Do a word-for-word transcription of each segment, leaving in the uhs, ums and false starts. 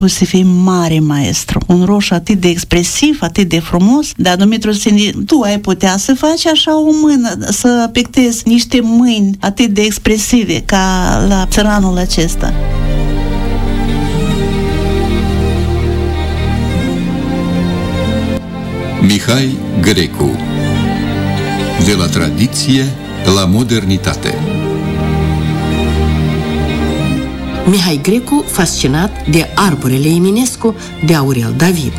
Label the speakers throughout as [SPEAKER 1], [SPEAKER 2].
[SPEAKER 1] O să fii mare maestru. Un roșu atât de expresiv, atât de frumos, dar Dumitru Sindi, tu ai putea să faci așa o mână, să pictezi niște mâini atât de expresive ca la țăranul acesta.
[SPEAKER 2] Mihai Grecu. De la tradiție la modernitate.
[SPEAKER 3] Mihai Grecu, fascinat de arborele Eminescu de Aurel David.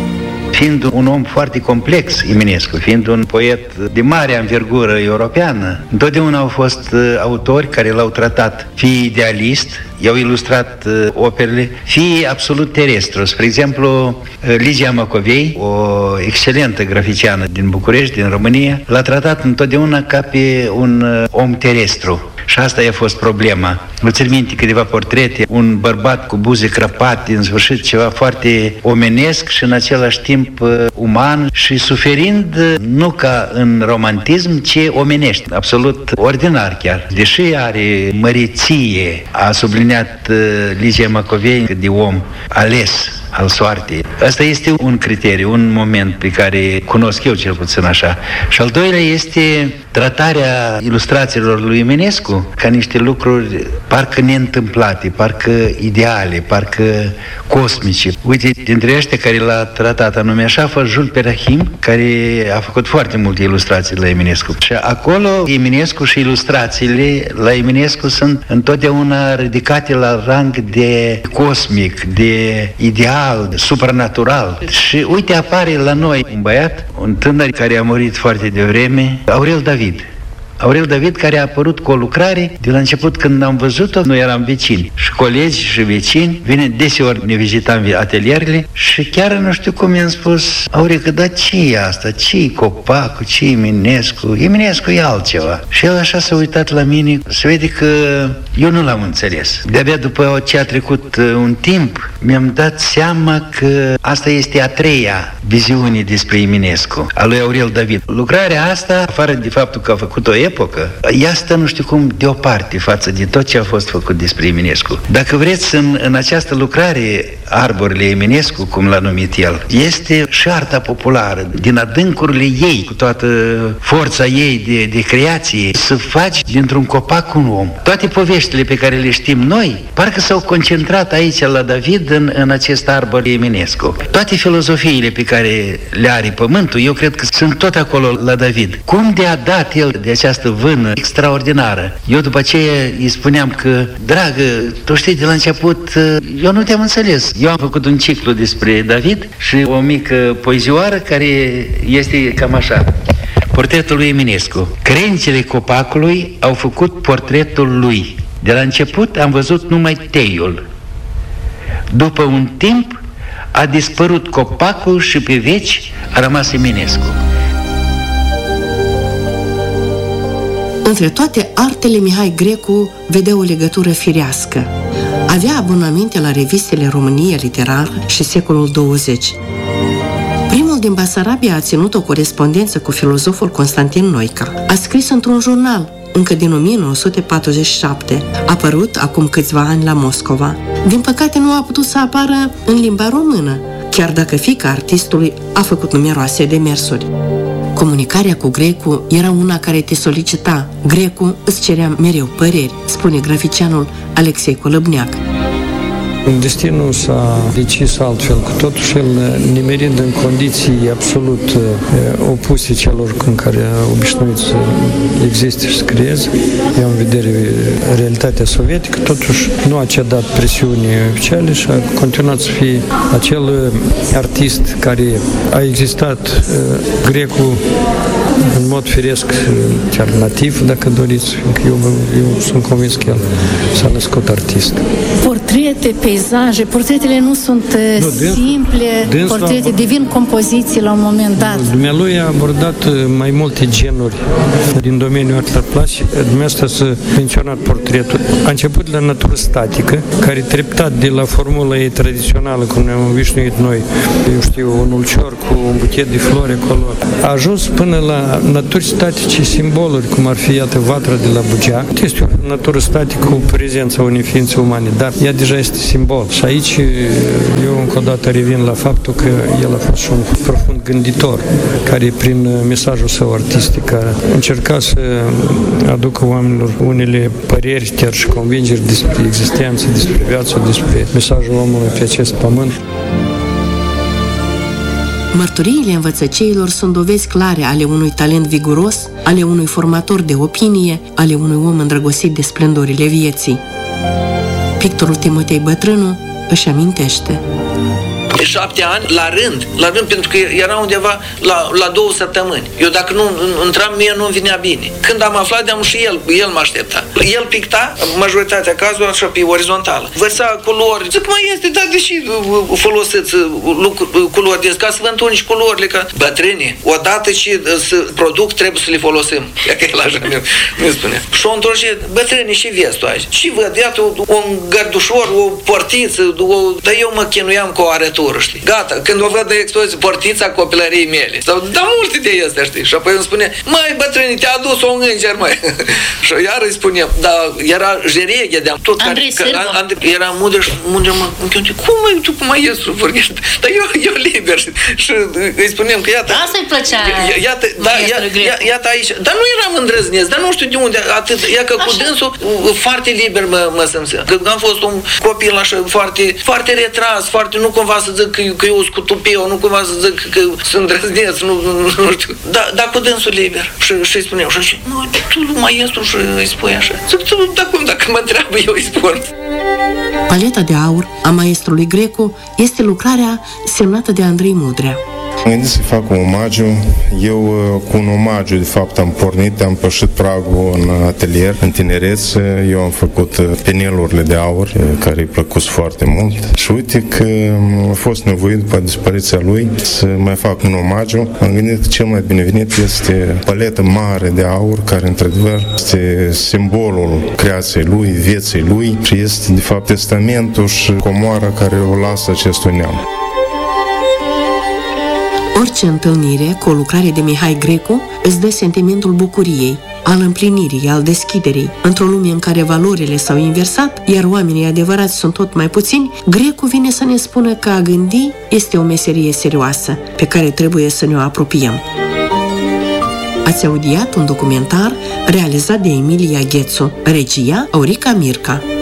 [SPEAKER 4] Fiind un om foarte complex, Eminescu, fiind un poet de mare anvergură europeană, întotdeauna au fost autori care l-au tratat fie idealist, i-au ilustrat operele, fie absolut terestru. Spre exemplu, Ligia Macovei, o excelentă graficiană din București, din România, l-a tratat întotdeauna ca pe un om terestru. Și asta i-a fost problema. Vă țin minte câteva portrete, un bărbat cu buze crăpate, în sfârșit ceva foarte omenesc și în același timp uman și suferind nu ca în romantism, ci omenești, absolut ordinar chiar. Deși are măreție, a subliniat Ligia Macovei de om ales al soartei. Asta este un criteriu, un moment pe care cunosc eu cel puțin așa. Și al doilea este tratarea ilustrațiilor lui Eminescu ca niște lucruri parcă neîntâmplate, parcă ideale, parcă cosmice. Uite, dintre ăștia care l-a tratat anume așa a fost Jules Perahim, care a făcut foarte multe ilustrații la Eminescu. Și acolo Eminescu și ilustrațiile la Eminescu sunt întotdeauna ridicate la rang de cosmic, de ideal, supranatural. Și uite, apare la noi un băiat, un tânăr care a murit foarte devreme, Aurel David. Aurel David, care a apărut cu o lucrare, de la început când am văzut-o, noi eram vecini. Și colegi și vecini, vine deseori, ne vizitam atelierele și chiar nu știu cum i-am spus, Aurel, că da, ce e asta? Ce-i copacul? Ce-i Eminescu? Eminescu e altceva. Și el așa s-a uitat la mine, se vede că eu nu l-am înțeles. De-abia după ce a trecut un timp, mi-am dat seama că asta este a treia viziune despre Eminescu, a lui Aurel David. Lucrarea asta, afară de faptul că a făcut o epocă, ea stă nu știu cum deoparte față de tot ce a fost făcut despre Eminescu. Dacă vreți, în, în această lucrare, Arborile Eminescu, cum l-a numit el, este și arta populară, din adâncurile ei, cu toată forța ei de, de creație, să faci dintr-un copac un om. Toate poveștile pe care le știm noi, parcă s-au concentrat aici la David în, în acest arbor Eminescu. Toate filozofiile pe care le are pământul, eu cred că sunt tot acolo la David. Cum de a dat el de această vână extraordinară? Eu după aceea îi spuneam că, dragă, tu știi, de la început, eu nu te-am înțeles. Eu am făcut un ciclu despre David și o mică poezioară care este cam așa. Portretul lui Eminescu. Crențele copacului au făcut portretul lui. De la început am văzut numai teiul. După un timp a dispărut copacul și pe veci a rămas Eminescu.
[SPEAKER 3] Între toate artele, Mihai Grecu vedea o legătură firească. Avea abonamente la revistele România Literară și Secolul douăzeci. Primul din Basarabia a ținut o corespondență cu filozoful Constantin Noica. A scris într-un jurnal, încă din o mie nouă sute patruzeci și șapte, apărut acum câțiva ani la Moscova. Din păcate nu a putut să apară în limba română, chiar dacă fiica artistului a făcut numeroase demersuri. Comunicarea cu Grecu era una care te solicita. Grecu îți cerea mereu păreri, spune graficianul Alexei Colăbneac.
[SPEAKER 5] Destinul s-a decis altfel, cu totuși el nimerind în condiții absolut opuse celor în care a obișnuit să existe și să creeze, ia în vedere realitatea sovietică, totuși nu a cedat presiunii oficiale și a continuat să fie acel artist care a existat. Grecu în mod firesc, chiar nativ, dacă doriți, fiindcă eu, eu sunt convins că el s-a născut artist.
[SPEAKER 6] Portrete, peisaje, portretele nu sunt nu, simple, dânsul, portrete devin compoziții la un moment dat.
[SPEAKER 5] Dumnealui a abordat mai multe genuri din domeniul artelor plastice. Dumneavoastră să menționat portretul. A început la natură statică, care treptat de la formula ei tradițională, cum ne-am obișnuit noi, eu știu, un ulcior cu un buchet de flori acolo, a ajuns până la naturi statice, simboluri, cum ar fi, iată, vatra de la Bugea. Este o natură statică cu prezența unei ființe umane, dar ea deja este simbol. Și aici eu încă o dată revin la faptul că el a fost și un profund gânditor, care prin mesajul său artistic a încercat să aducă oamenilor unele păreri, chiar și convingeri despre existență, despre viață, despre mesajul omului pe acest pământ.
[SPEAKER 3] Mărturiile învățăceilor sunt dovezi clare ale unui talent viguros, ale unui formator de opinie, ale unui om îndrăgostit de splendorile vieții. Pictorul Timotei Bătrânu își amintește.
[SPEAKER 7] De șapte ani, la rând, la rând, pentru că era undeva la, la două săptămâni. Eu dacă nu intram, mie nu-mi vinea bine. Când am aflat, de-am și el, el mă aștepta. El picta, majoritatea cazurilor, așa pe orizontală. Vărsa culori. Zic, mai este, dar deși folosiți culori de ca să vă întunci culorile, ca bătrâni. Odată ce să produc, trebuie să le folosim. Că el așa mi spune. Și o întorce, bătrâni, și vezi tu aici. Și văd, iată, un gărdușor, o portiță, o... dar eu mă chinuiam cu o arătură. Știi? Gata, când o văd de expoziție, portița copilăriei mele. Sau, dar multe de astea, știi? Și apoi îmi spune, măi, bătrâni, te-a adus un înger, măi. Și iar îi spune, dar era jereghe de-am tot.
[SPEAKER 6] Andrei
[SPEAKER 7] care,
[SPEAKER 6] Sârbu.
[SPEAKER 7] Andrei, era mudă și mudă mă închinte, cum măi, tu cu maestru vorbești? Dar eu, eu liber. Și, și îi spunem că iată...
[SPEAKER 6] Asta-i plăcea
[SPEAKER 7] iată, da, ia, iată aici. Dar nu eram îndrăznesc, dar nu știu de unde, atât. Ia că cu dânsul foarte liber mă, mă simțea. Că am fost un copil așa foarte, foarte retras, foarte, nu cumva să zic că, că eu sunt cu tupeu, nu cumva să zic că, că sunt îndrăzneț, nu, nu, nu știu. Dar da, cu dânsul liber. Și, și îi spuneau, și zice, nu, tu maestru, și îi spui așa. Zic, tu, da cum, dacă mă întreabă, eu îi spun.
[SPEAKER 3] Paleta de aur a maestrului Grecu este lucrarea semnată de Andrei Mudrea.
[SPEAKER 8] Am gândit să fac un omagiu. Eu cu un omagiu, de fapt, am pornit, am pășit pragul în atelier, în tinerețe. Eu am făcut penelurile de aur, care îi plăcut foarte mult. Și uite că a fost nevoit, după dispariția lui, să mai fac un omagiu. Am gândit că cel mai binevenit este paletă mare de aur, care, într-adevăr, este simbolul creației lui, vieții lui și este, de fapt, testamentul și comoara care o lasă acestui neam.
[SPEAKER 3] Orice întâlnire cu o lucrare de Mihai Grecu îți dă sentimentul bucuriei, al împlinirii, al deschiderii. Într-o lume în care valorile s-au inversat, iar oamenii adevărați sunt tot mai puțini, Grecu vine să ne spună că a gândi este o meserie serioasă, pe care trebuie să ne o apropiem. Ați audiat un documentar realizat de Emilia Ghețu, regia Aurica Mirca.